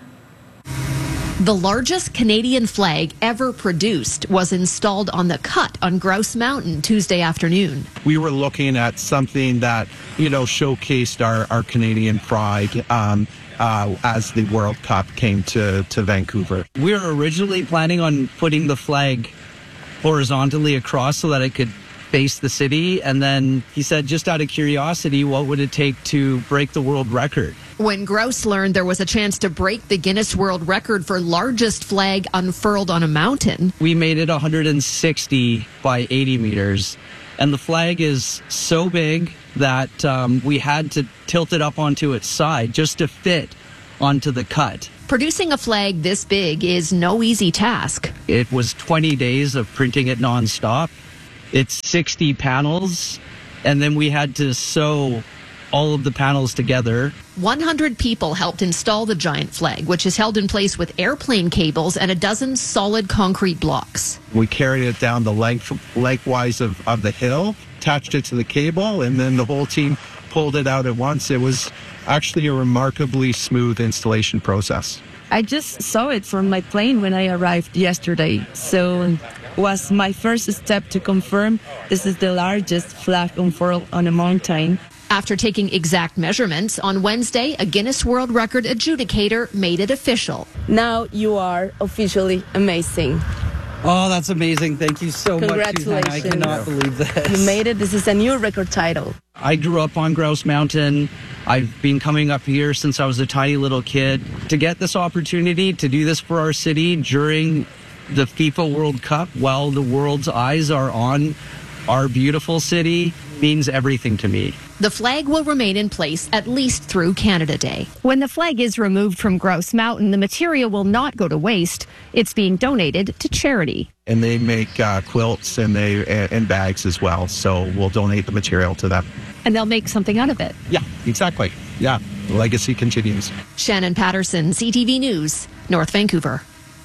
The largest Canadian flag ever produced was installed on the Cut on Grouse Mountain Tuesday afternoon. We were looking at something that, you know, showcased our, our Canadian pride um, uh, as the World Cup came to, to Vancouver. We were originally planning on putting the flag horizontally across so that it could face the city. And then he said, just out of curiosity, what would it take to break the world record? When Grouse learned there was a chance to break the Guinness World Record for largest flag unfurled on a mountain, we made it one hundred sixty by eighty meters. And the flag is so big that um, we had to tilt it up onto its side just to fit onto the Cut. Producing a flag this big is no easy task. It was twenty days of printing it nonstop. It's sixty panels, and then we had to sew all of the panels together. one hundred people helped install the giant flag, which is held in place with airplane cables and a dozen solid concrete blocks. We carried it down the length, lengthwise of, of the hill, attached it to the cable, and then the whole team pulled it out at once. It was actually a remarkably smooth installation process. I just saw it from my plane when I arrived yesterday, so it was my first step to confirm this is the largest flag unfurled on a mountain. After taking exact measurements, on Wednesday, a Guinness World Record adjudicator made it official. Now you are officially amazing. Oh, that's amazing. Thank you so much, Congratulations. Suzanne. I cannot believe this. You made it. This is a new record title. I grew up on Grouse Mountain. I've been coming up here since I was a tiny little kid. To get this opportunity to do this for our city during the FIFA World Cup while the world's eyes are on our beautiful city means everything to me. The flag will remain in place at least through Canada Day. When the flag is removed from Grouse Mountain, the material will not go to waste. It's being donated to charity. And they make uh, quilts and they and bags as well, so we'll donate the material to them. And they'll make something out of it. Yeah, exactly. Yeah, the legacy continues. Shannon Patterson, C T V News, North Vancouver.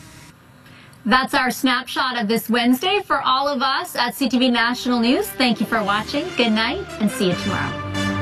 That's our snapshot of this Wednesday for all of us at C T V National News. Thank you for watching. Good night and see you tomorrow.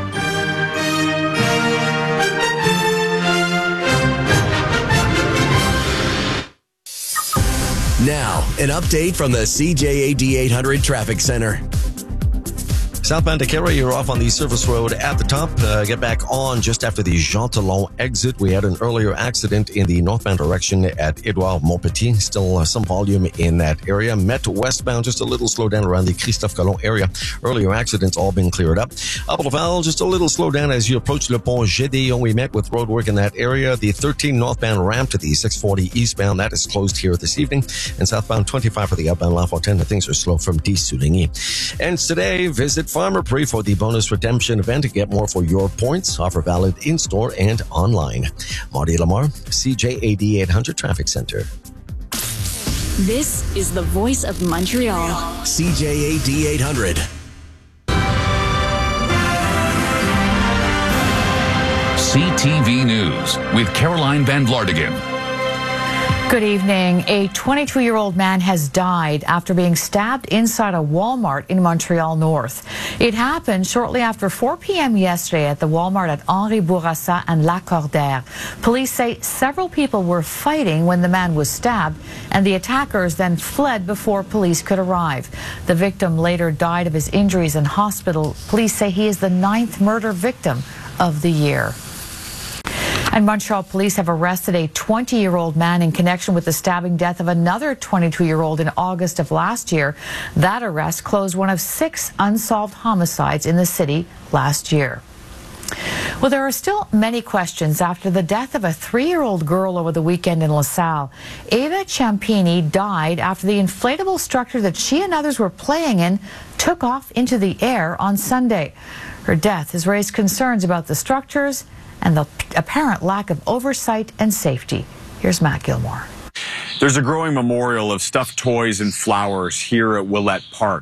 Now, an update from the C J A D eight hundred Traffic Center. Southbound to Carey, you're off on the service road at the top. Uh, get back on just after the Jean Talon exit. We had an earlier accident in the northbound direction at Edouard Montpetit. Still uh, some volume in that area. Met westbound, just a little slowdown around the Christophe Colomb area. Earlier accidents all been cleared up. Up Laval, just a little slowdown as you approach Le Pont Gédéon. We met with road work in that area. The thirteen northbound ramp to the six forty eastbound, that is closed here this evening. And southbound twenty-five for the outbound La Fontaine. Things are slow from D. Souligny. And today, visit Farmer Prix for the bonus redemption event to get more for your points. Offer valid in-store and online. Marty Lamar, C J A D eight hundred Traffic Center. This is the voice of Montreal. C J A D eight hundred. C T V News with Caroline Van Vlartigan. Good evening. A twenty-two-year-old man has died after being stabbed inside a Walmart in Montreal North. It happened shortly after four p.m. yesterday at the Walmart at Henri Bourassa and Lacordaire. Police say several people were fighting when the man was stabbed, and the attackers then fled before police could arrive. The victim later died of his injuries in hospital. Police say he is the ninth murder victim of the year. And Montreal police have arrested a twenty-year-old man in connection with the stabbing death of another twenty-two-year-old in August of last year. That arrest closed one of six unsolved homicides in the city last year. Well, there are still many questions after the death of a three-year-old girl over the weekend in LaSalle. Ava Ciampini died after the inflatable structure that she and others were playing in took off into the air on Sunday. Her death has raised concerns about the structures and the apparent lack of oversight and safety. Here's Matt Gilmore. There's a growing memorial of stuffed toys and flowers here at Willette Park.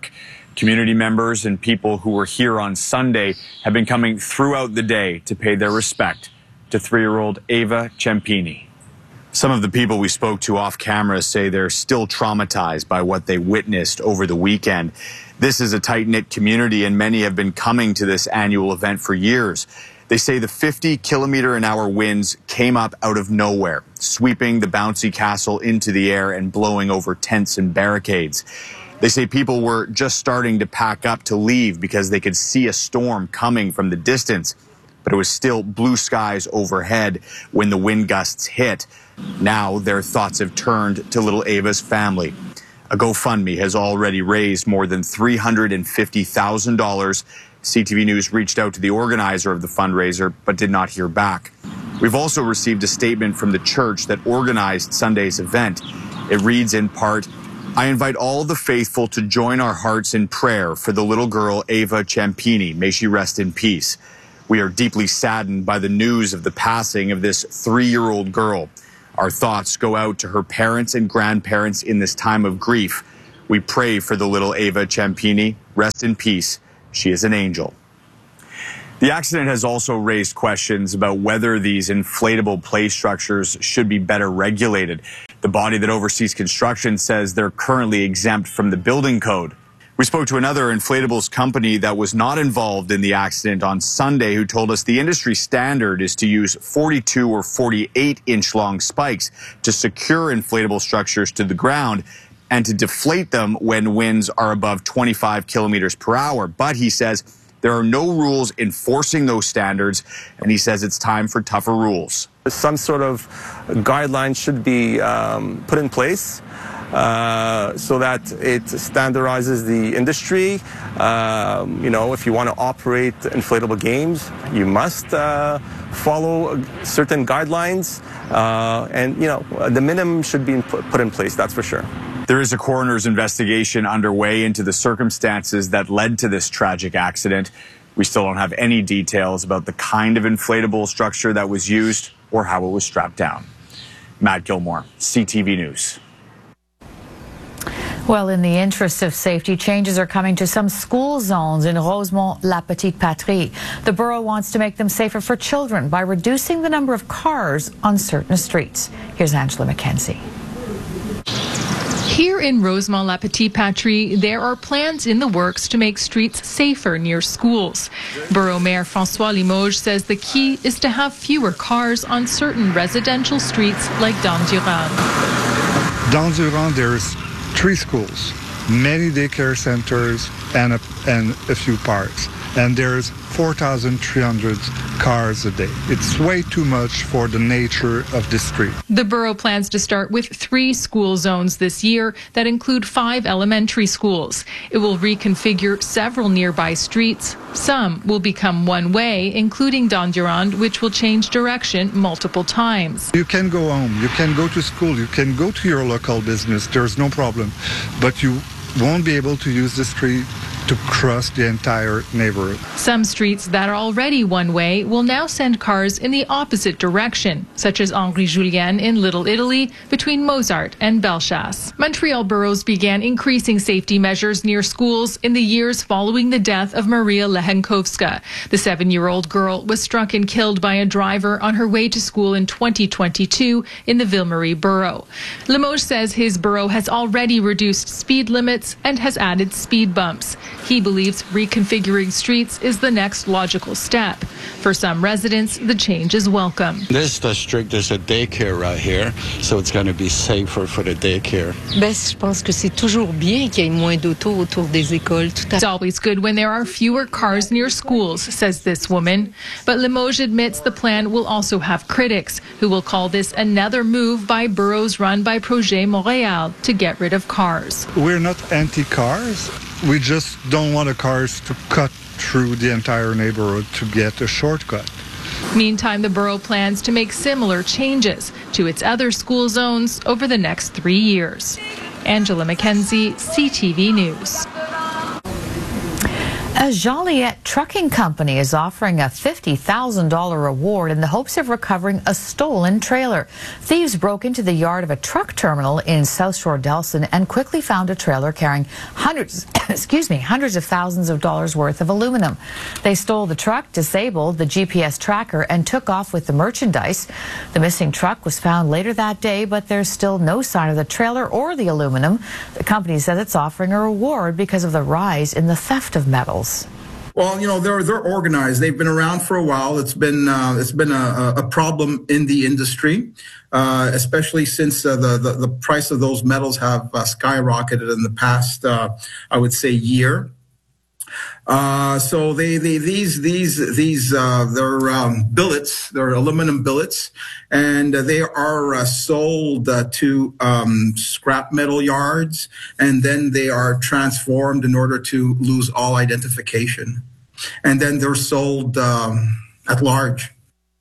Community members and people who were here on Sunday have been coming throughout the day to pay their respect to three-year-old Ava Ciampini. Some of the people we spoke to off camera say they're still traumatized by what they witnessed over the weekend. This is a tight-knit community, and many have been coming to this annual event for years. They say the fifty kilometer an hour winds came up out of nowhere, sweeping the bouncy castle into the air and blowing over tents and barricades. They say people were just starting to pack up to leave because they could see a storm coming from the distance, but it was still blue skies overhead when the wind gusts hit. Now their thoughts have turned to little Ava's family. A GoFundMe has already raised more than three hundred fifty thousand dollars. C T V News reached out to the organizer of the fundraiser, but did not hear back. We've also received a statement from the church that organized Sunday's event. It reads in part, "I invite all the faithful to join our hearts in prayer for the little girl Ava Ciampini. May she rest in peace. We are deeply saddened by the news of the passing of this three-year-old girl. Our thoughts go out to her parents and grandparents in this time of grief. We pray for the little Ava Ciampini. Rest in peace. She is an angel." The accident has also raised questions about whether these inflatable play structures should be better regulated. The body that oversees construction says they're currently exempt from the building code. We spoke to another inflatables company that was not involved in the accident on Sunday, who told us the industry standard is to use forty-two or forty-eight inch long spikes to secure inflatable structures to the ground and to deflate them when winds are above twenty-five kilometers per hour. But he says there are no rules enforcing those standards, and he says it's time for tougher rules. Some sort of guidelines should be um, put in place uh, so that it standardizes the industry. Um, you know, if you want to operate inflatable games, you must uh, follow certain guidelines, uh, and you know, the minimum should be put in place, that's for sure. There is a coroner's investigation underway into the circumstances that led to this tragic accident. We still don't have any details about the kind of inflatable structure that was used or how it was strapped down. Matt Gilmore, C T V News. Well, in the interest of safety, changes are coming to some school zones in Rosemont-La Petite Patrie. The borough wants to make them safer for children by reducing the number of cars on certain streets. Here's Angela McKenzie. Here in Rosemont-La Petite Patrie, there are plans in the works to make streets safer near schools. Borough Mayor François Limoges says the key is to have fewer cars on certain residential streets like Dame-Durande. Dame-Durande, there's three schools, many daycare centers, and a, and a few parks. And there's four thousand three hundred cars a day. It's way too much for the nature of the street. The borough plans to start with three school zones this year that include five elementary schools. It will reconfigure several nearby streets. Some will become one-way, including Dame-Durande, which will change direction multiple times. You can go home, you can go to school, you can go to your local business, there's no problem. But you won't be able to use the street to cross the entire neighborhood. Some streets that are already one-way will now send cars in the opposite direction, such as Henri Julienne in Little Italy between Mozart and Bellechasse. Montreal boroughs began increasing safety measures near schools in the years following the death of Maria Lehenkowska. The seven-year-old girl was struck and killed by a driver on her way to school in twenty twenty-two in the Ville-Marie borough. Limoges says his borough has already reduced speed limits and has added speed bumps. He believes reconfiguring streets is the next logical step. For some residents, the change is welcome. This district is a daycare right here, so it's going to be safer for the daycare. Ben, je pense que c'est toujours bien qu'il y ait moins d'autos autour des écoles. Tout à... It's always good when there are fewer cars near schools, says this woman. But Limoges admits the plan will also have critics who will call this another move by boroughs run by Projet Montréal to get rid of cars. We're not anti-cars. We just don't want the cars to cut through the entire neighborhood to get a shortcut. Meantime, the borough plans to make similar changes to its other school zones over the next three years. Angela McKenzie, C T V News. A Joliet trucking company is offering a fifty thousand dollars reward in the hopes of recovering a stolen trailer. Thieves broke into the yard of a truck terminal in South Shore Delson and quickly found a trailer carrying hundreds, excuse me, hundreds of thousands of dollars worth of aluminum. They stole the truck, disabled the G P S tracker, and took off with the merchandise. The missing truck was found later that day, but there's still no sign of the trailer or the aluminum. The company says it's offering a reward because of the rise in the theft of metals. Well, you know, they're they're organized. They've been around for a while. It's been uh, it's been a, a problem in the industry, uh, especially since uh, the, the the price of those metals have uh, skyrocketed in the past, uh, I would say, year. Uh, so they, they these these these uh, they're um, billets. They're aluminum billets, and uh, they are uh, sold uh, to um, scrap metal yards, and then they are transformed in order to lose all identification, and then they're sold um, at large.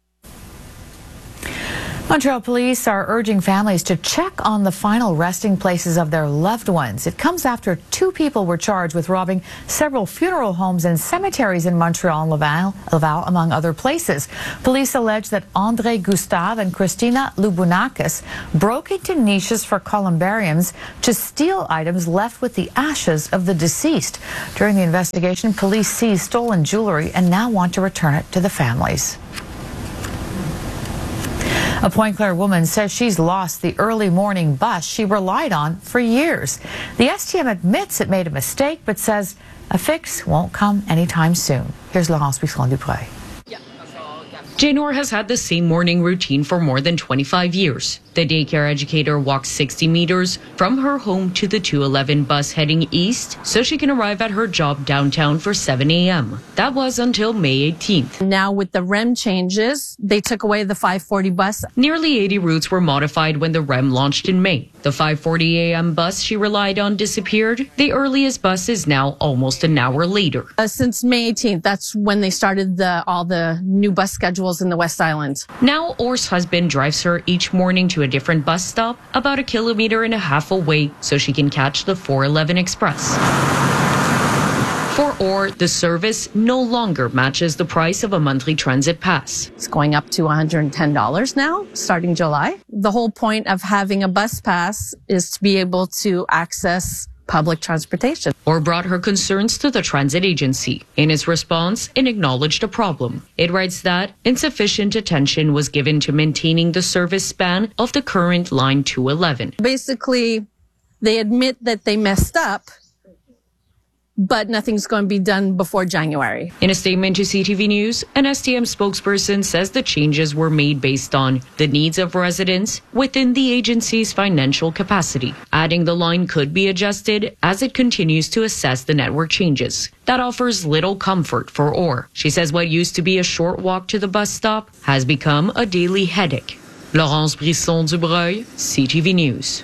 Montreal police are urging families to check on the final resting places of their loved ones. It comes after two people were charged with robbing several funeral homes and cemeteries in Montreal and Laval, Laval among other places. Police allege that André Gustave and Christina Lubunakis broke into niches for columbariums to steal items left with the ashes of the deceased. During the investigation, police seized stolen jewelry and now want to return it to the families. A Pointe Claire woman says she's lost the early morning bus she relied on for years. The S T M admits it made a mistake, but says a fix won't come anytime soon. Here's Laurence Buisson-Dupré. Janor has had the same morning routine for more than twenty-five years. The daycare educator walks sixty meters from her home to the two eleven bus heading east so she can arrive at her job downtown for seven a m That was until May eighteenth. Now with the R E M changes, they took away the five forty bus. Nearly eighty routes were modified when the R E M launched in May. The five forty a m bus she relied on disappeared. The earliest bus is now almost an hour later. Uh, since May eighteenth, that's when they started the, all the new bus schedules in the West Island. Now Orr's husband drives her each morning to a different bus stop about a kilometer and a half away so she can catch the four eleven Express. For Orr, the service no longer matches the price of a monthly transit pass. It's going up to one hundred ten dollars now, starting July. The whole point of having a bus pass is to be able to access public transportation. Orr brought her concerns to the transit agency. In its response, it acknowledged a problem. It writes that insufficient attention was given to maintaining the service span of the current line two eleven. Basically, they admit that they messed up, but nothing's going to be done before January. In a statement to C T V News, an S T M spokesperson says the changes were made based on the needs of residents within the agency's financial capacity, adding the line could be adjusted as it continues to assess the network changes. That offers little comfort for Orr. She says what used to be a short walk to the bus stop has become a daily headache. Laurence Buisson-Dubreuil, C T V News.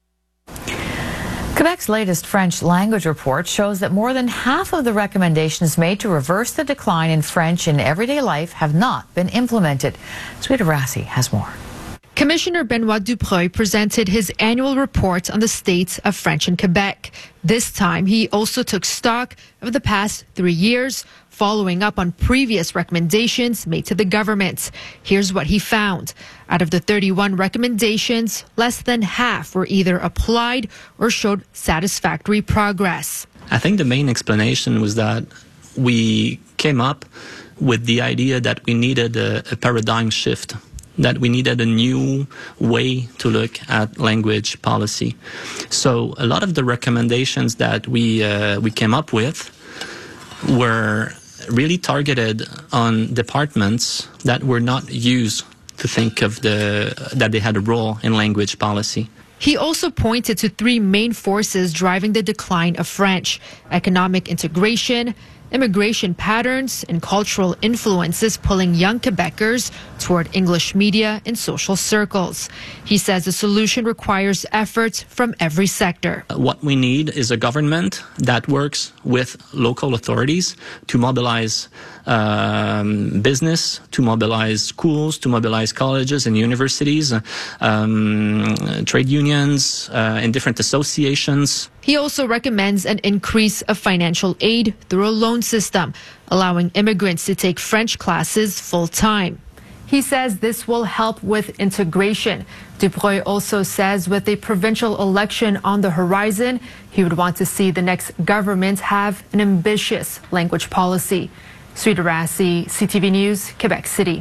Quebec's latest French language report shows that more than half of the recommendations made to reverse the decline in French in everyday life have not been implemented. Sweta Rassi has more. Commissioner Benoit Dupreuil presented his annual report on the state of French in Quebec. This time, he also took stock of the past three years, following up on previous recommendations made to the government. Here's what he found. Out of the thirty-one recommendations, less than half were either applied or showed satisfactory progress. I think the main explanation was that we came up with the idea that we needed a, a paradigm shift, that we needed a new way to look at language policy. So a lot of the recommendations that we uh, we came up with were really targeted on departments that were not used to think of the that they had a role in language policy. He also pointed to three main forces driving the decline of French: economic integration, immigration patterns, and cultural influences pulling young Quebecers toward English media and social circles. He says the solution requires efforts from every sector. What we need is a government that works with local authorities to mobilize um, business, to mobilize schools, to mobilize colleges and universities, um, trade unions, uh, and different associations. He also recommends an increase of financial aid through a loan system, allowing immigrants to take French classes full-time. He says this will help with integration. Dubreuil also says with a provincial election on the horizon, he would want to see the next government have an ambitious language policy. Sweeta Rassi, C T V News, Quebec City.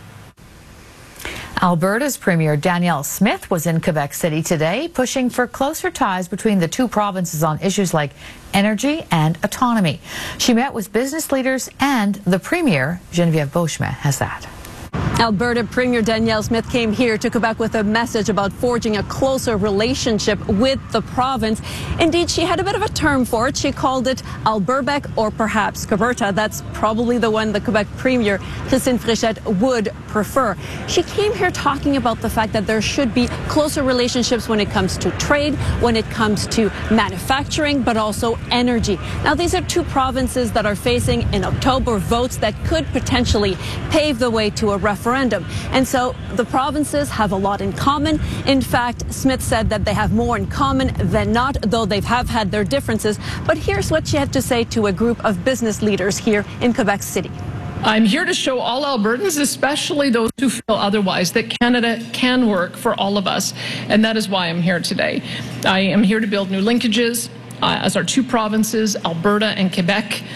Alberta's Premier Danielle Smith was in Quebec City today, pushing for closer ties between the two provinces on issues like energy and autonomy. She met with business leaders and the Premier. Geneviève Beauchemin has that. Alberta Premier Danielle Smith came here to Quebec with a message about forging a closer relationship with the province. Indeed, she had a bit of a term for it. She called it Alberbec or perhaps Queberta. That's probably the one the Quebec Premier, Christine Fréchette, would prefer. She came here talking about the fact that there should be closer relationships when it comes to trade, when it comes to manufacturing, but also energy. Now, these are two provinces that are facing in October votes that could potentially pave the way to a referendum. And so the provinces have a lot in common. In fact, Smith said that they have more in common than not, though they have had their differences. But here's what she had to say to a group of business leaders here in Quebec City. I'm here to show all Albertans, especially those who feel otherwise, that Canada can work for all of us. And that is why I'm here today. I am here to build new linkages uh, as our two provinces, Alberta and Quebec,